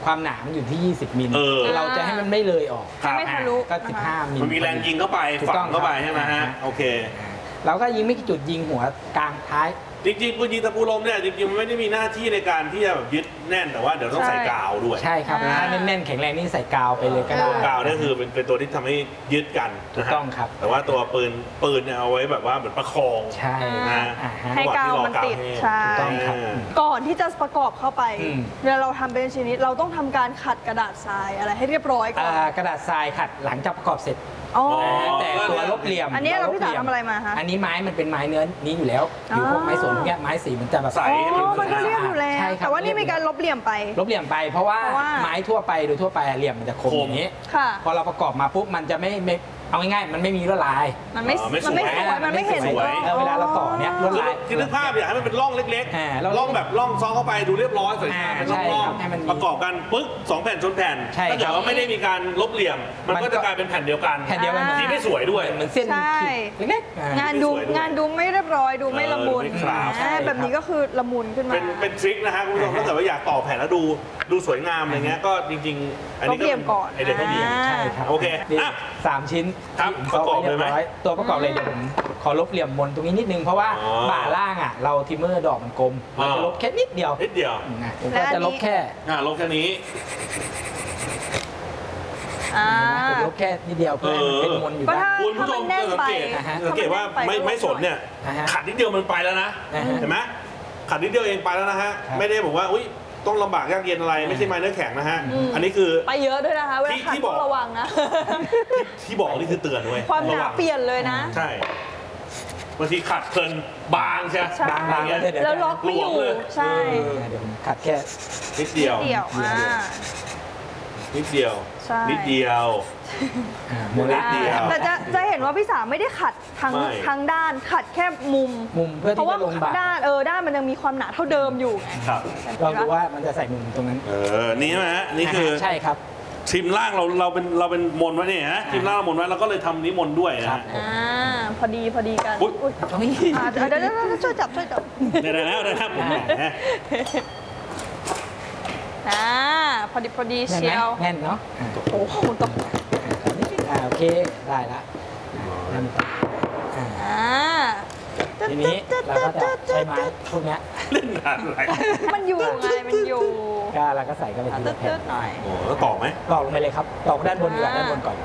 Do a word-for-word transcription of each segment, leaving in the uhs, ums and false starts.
ความหนามันอยู่ที่ยี่สิบมิลเราจะให้มันไม่เลยออกไม่ทะลุก็สิบห้ามิลมันมีแรงยิงเข้าไปฝังเข้าไปใช่ไหมฮะโอเคเราก็ยิงไม่กี่จุดยิงหัวกลางท้ายจริงๆปืนยิงตะปูลมเนี่ยจริงๆมันไม่ได้มีหน้าที่ในการที่จะแบบยึดแน่นแต่ว่าเดี๋ยวต้องใส่กาวด้วยใช่ครับถ้าแน่นๆแข็งแรงนี่ใส่กาวไปเลยก็ได้กาวนี่คือเป็นเป็นตัวที่ทำให้ยึดกันถูกต้องครับแต่ว่าตัวปืนปืนเนี่ยเอาไว้แบบว่าเหมือนประคองใช่นะให้กาวมันติดใช่ก่อนที่จะประกอบเข้าไปเวลาเราทำเป็นชิ้นนี้เราต้องทำการขัดกระดาษทรายอะไรให้เรียบร้อยก่อนกระดาษทรายขัดหลังจากประกอบเสร็จแต่ตัวลบเหลี่ยมอันนี้เราพี่จ๋าทำอะไรมาคะอันนี้ไม้มันเป็นไม้เนื้อนี้อยู่แล้วอยู่พวกไม้สนพวกนี้ไม้สีมันจะแบบใสมันก็เรียบอยู่แล้วแต่ว่านี่มีการลบเหลี่ยมไปลบเหลี่ยมไปเพราะว่าไม้ทั่วไปโดยทั่วไปเหลี่ยมมันจะคมอย่างนี้พอเราประกอบมาปุ๊บมันจะไม่ไม่เอาง่ายๆมันไม่มีลวดลายมันไม่มันไม่สวยมันไม่เห็นสวยเวลาเราต่อเนี้ยลวดลายคือนึกภาพอยากให้มันเป็นร่องเล็กๆร่องแบบร่องซ้อนเข้าไปดูเรียบร้อยสวยงามเป็นร่องๆประกอบกันปึ๊กสองแผ่นชนแผ่นถ้าเกิดว่าไม่ได้มีการลบเหลี่ยมมันก็จะกลายเป็นแผ่นเดียวกันแผ่นเดียวกันที่ไม่สวยด้วยเหมือนเส้นเล็กๆงานดูงานดูไม่เรียบร้อยดูไม่ละมุนแบบนี้ก็คือละมุนขึ้นมาเป็นเป็นทริคนะฮะคุณผู้ชมถ้าเกิดว่าอยากต่อแผ่นแล้วดูดูสวยงามอะไรเงี้ยก็จริงๆอันนี้ก็ไอเดียที่ดีใช่ครับโอเคสามชิ้นครับประกอบเลยไหมตัวประกอบเลยเดี๋ยวผมขอลบเหลี่ยมบนตรงนี้นิดนึงเพราะว่าบ่าล่างอ่ะเราทิมเมอร์ดอกมันกลมเราจะลบแค่นิดเดียวนิดเดียวผมก็จะลบแค่อ่าลบแค่นี้ผมลบแค่นิดเดียวเพื่อให้มันเป็นมนอยู่ด้านคุณผู้ชมสังเกตสังเกตว่าไม่ไม่สนเนี่ยขัดนิดเดียวมันไปแล้วนะเห็นไหมขัดนิดเดียวเองไปแล้วนะฮะไม่ได้บอกว่าอุ้ยต้องลำบากยากเย็นอะไรไม่ใช่ไม้เนื้อแข็งนะฮะอันนี้คือไปเยอะด้วยนะคะเวลาขัดต้องระวังนะที่บอกนี่คือเตือนด้วยความหนาเปลี่ยนเลยนะใช่บางทีขัดเพลินบางใช่บางบางแล้วล็อกไม่อยู่ใช่เดี๋ยวผมขัดแค่นิดเดียวนิดเดียวนิดเดียวนิดเดียวแต่จะจะเห็นว่าพี่สาไม่ได้ขัดทั้งทั้งด้านขัดแค่มุมมุมเพื่อที่จะลงบาด้านเออด้านมันยังมีความหนาเท่าเดิมอยู่ครับเราดูว่ามันจะใส่มุมตรงนั้นเออนี่ไหมฮะนี่คือใช่ครับทิมล่างเราเราเป็นเราเป็นมนไว้เนี่ยฮะทิมล่างเรามนไว้เราก็เลยทำนี้มนด้วยนะอ่าพอดีพอดีกันอุ้ยเดี๋ยวเดี๋ยวช่วยจับช่วยจับได้แล้วได้แล้วผมแหมอ่าพอดีพอดีเชียวแน่นเนาะโอ้โหตกอ่าโอเคได้ละอ่าทีนี้เราก็จะใช้ไม้พวกนี้เล่นงานอะไรมันอยู่ไงมันอยู่ก็เราก็ใส่เข้าไปทีละแผ่นหน่อยโอ้แล้วตอกไหมตอกลงไปเลยครับตอกด้านบนก่อนด้านบนก่อน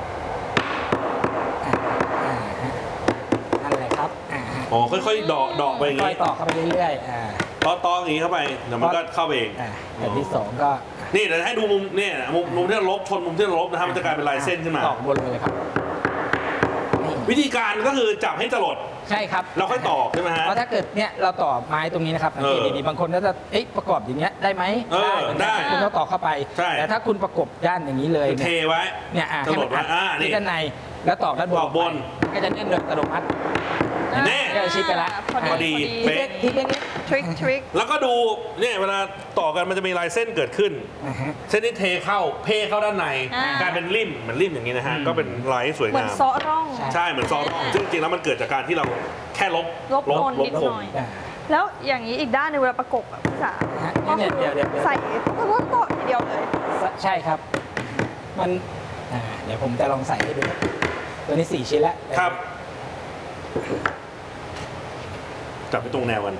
นั่นแหละครับอ๋อค่อยๆดอกดอกไปอย่างนี้ค่อยตอกเข้าไปเรื่อยๆอ่าตอกตอกอย่างนี้เข้าไปเดี๋ยวมันก็เข้าไปเองแผ่นที่สองก็นี่เดี๋ยวให้ดูมุมเนี่ยมุมมุมที่ลบชนมุมที่ลบนะครับมันจะกลายเป็นลายเส้นขึ้นมาตอกบนเลยครับวิธีการก็คือจับให้จรดใช่ครับเราค่อยต่อใช่ไหมฮะเพราะถ้าเกิดเนี่ยเราต่อไม้ตรงนี้นะครับสังเกตดีๆบางคนก็จะเอ๊ะประกอบอย่างเงี้ยได้ไหมได้ได้คุณต้องต่อเข้าไปแต่ถ้าคุณประกบด้านอย่างนี้เลยเทไว้เนี่ยจรดไว้ที่ด้านในแล้วต่อด้านบนก็จะแน่นโดยอัตโนมัติแน่ก็ชิดไปละพอดีเป๊ะทริคทริคแล้วก็ดูเนี่ยเวลาต่อกันมันจะมีลายเส้นเกิดขึ้นเส้นที่เทเข้าเพเข้าด้านในกลายเป็นริมเหมือนริมอย่างนี้นะฮะก็เป็นลายสวยงามเหมือนซอร่องใช่เหมือนซอร่องซึ่งจริงๆแล้วมันเกิดจากการที่เราแค่ลบลบลบนิดหน่อยแล้วอย่างนี้อีกด้านในเวลาประกบอ่ะพี่สาก็คือใส่ก็ว่าต่อทีเดียวเลยใช่ครับมันเดี๋ยวผมจะลองใส่ให้ดูตัวนี้สี่ชิ้นแล้วครับจับไปตรงแนวกัน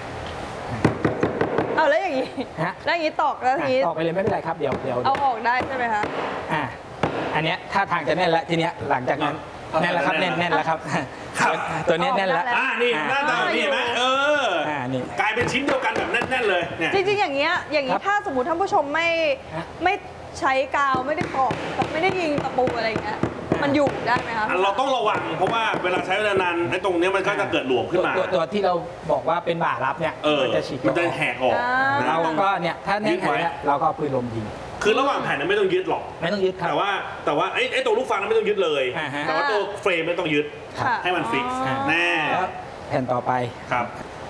เอาแล้วอย่างนี้แล้วอย่างนี้ตอกแล้วทีนี้ตอกไปเลยไม่เป็นไรครับเดี๋ยวเดี๋ยวเอาออกได้ใช่ไหมคะอ่าอันเนี้ยถ้าทางจะแน่นแล้วทีเนี้ยหลังจากนั้นแน่นแล้วครับแน่นแน่นแล้วครับตัวนี้แน่นแล้วอ่านี่หน้าตาแบบนี้ไหมเอออ่านี่กลายเป็นชิ้นเดียวกันแบบแน่นๆเลยเนี่ยจริงๆอย่างเงี้ยอย่างนี้ถ้าสมมติท่านผู้ชมไม่ไม่ใช้กาวไม่ได้ตอกไม่ได้ยิงตะปูอะไรเงี้ยมันอยู่ได้ไหมคะเราต้องระวังเพราะว่าเวลาใช้เวลานานไอ้ตรงนี้มันก็จะเกิดหลวมขึ้นมาตัวที่เราบอกว่าเป็นบ่ารับเนี่ยมันจะฉีกมันจะแหกออกเราก็เนี่ยถ้าแน่นไว้เราก็ปืนลมยิงคือระหว่างแผ่นไม่ต้องยึดหรอกไม่ต้องยึดครับแต่ว่าแต่ว่าไอ้ไอ้ตัวลูกฟังไม่ต้องยึดเลยแต่ว่าตัวเฟรมไม่ต้องยึดให้มันฟิกซ์แน่แผ่นต่อไปครับ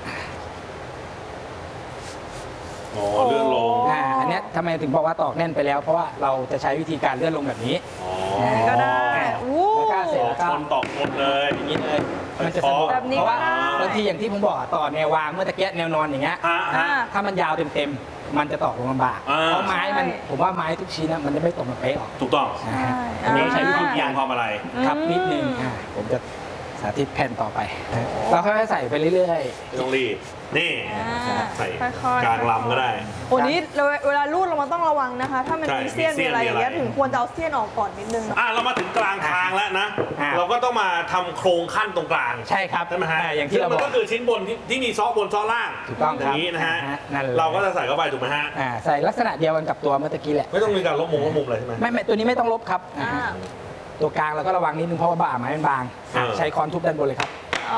อ๋อเลื่อนลงอ่าอันนี้ทำไมถึงบอกว่าตอกแน่นไปแล้วเพราะว่าเราจะใช้วิธีการเลื่อนลงแบบนี้ก็ได้แล้วก็เสร็จแล้วก็ชนตอกหมดเลยอย่างนี้เลยมันจะสะดวกเพราะว่าบางทีอย่างที่ผมบอกต่อแนววางเมื่อตะเกียบแนวนอนอย่างเงี้ยถ้ามันยาวเต็มมันจะตอกลงลำบากเพราะไม้มันผมว่าไม้ทุกชิ้นนะมันจะไม่ตรงกับเป๊ะออกถูกต้องอันนี้ใช้วิธีการความอะไรครับนิดนึงอ่าผมจะสาธิตแผ่นต่อไปเราค่อยๆใส่ไปเรื่อยๆต้องรีบนี่ใส่กลางลำก็ได้วันนี้เวลารูดเราต้องระวังนะคะถ้ามันมีเสี้ยนมีอะไรอย่างเงี้ยถึงควรจะเอาเสี้ยนออกก่อนนิดนึงอ่ะเรามาถึงกลางทางแล้วนะเราก็ต้องมาทำโครงขั้นตรงกลางใช่ครับใช่ไหมฮะอย่างที่เราบอกก็คือชิ้นบนที่มีซ้อบนซ้อล่างถูกต้องอย่างนี้นะฮะเราก็จะใส่เข้าไปถูกไหมฮะใส่ลักษณะเดียวกันกับตัวเมื่อกี้แหละไม่ต้องมีการลบมุมลบมุมอะไรใช่ไหมไม่ไม่ตัวนี้ไม่ต้องลบครับตัวกลางเราก็ระวังนิดนึงเพราะว่าบ่าไม้มันบางใช้ค้อนทุบด้านบนเลยครับอ๋อ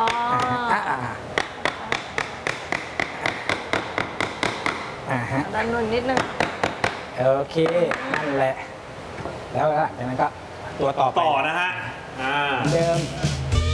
อ่าฮะด้านบนนิดนึงโอเคนั่นแหละแล้วหลังจากนั้นก็ตัวต่อต่อนะฮะอ่าเดิม